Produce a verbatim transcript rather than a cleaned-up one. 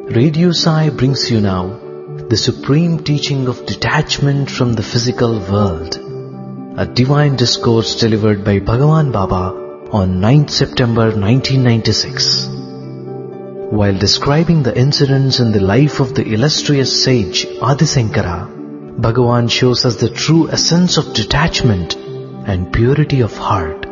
Radio Sai brings you now the supreme teaching of detachment from the physical world, a divine discourse delivered by Bhagavan Baba on ninth September nineteen ninety-six. While describing the incidents in the life of the illustrious sage Adi Shankara, Bhagavan shows us the true essence of detachment and purity of heart.